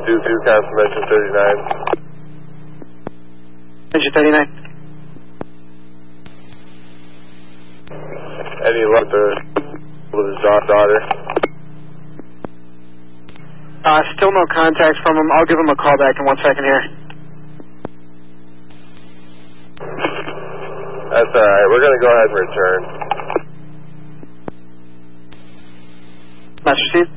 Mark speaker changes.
Speaker 1: Dooku, cancel mention 39.
Speaker 2: Mention 39.
Speaker 1: Any luck with his daughter?
Speaker 2: Still no contacts from him. I'll give him a call back in 1 second here.
Speaker 1: That's alright. We're going to go ahead and return.
Speaker 2: Master Steve?